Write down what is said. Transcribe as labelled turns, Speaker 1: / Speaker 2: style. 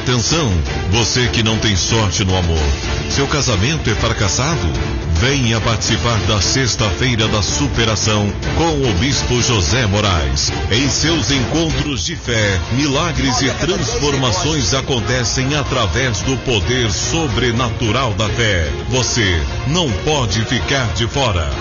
Speaker 1: Atenção, você que não tem sorte no amor, seu casamento é fracassado? Venha participar da Sexta-feira da Superação com o Bispo José Moraes. Em seus encontros de fé, milagres e transformações acontecem através do poder sobrenatural da fé. Você não pode ficar de fora.